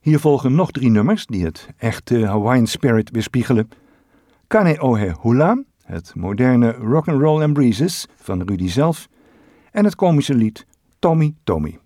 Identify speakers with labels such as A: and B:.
A: Hier volgen nog 3 nummers die het echte Hawaiian spirit weerspiegelen. Kaneohe Hula, het moderne rock'n'roll and breezes van Rudy zelf. En het komische lied Tommy Tommy.